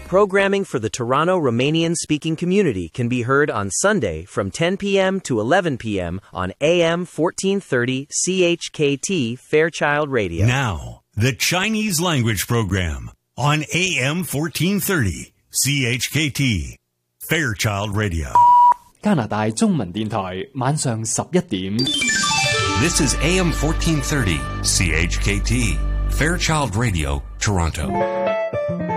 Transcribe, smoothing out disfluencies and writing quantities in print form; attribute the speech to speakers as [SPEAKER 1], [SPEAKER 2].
[SPEAKER 1] Programming for the Toronto Romanian-speaking community can be heard on Sunday from 10 p.m. to 11 p.m. on AM 1430 CHKT Fairchild Radio.
[SPEAKER 2] Now, the Chinese language program on AM 1430 CHKT Fairchild Radio.
[SPEAKER 3] 加拿大中文電台晚上11點。
[SPEAKER 4] This is AM 1430 CHKT Fairchild Radio, Toronto.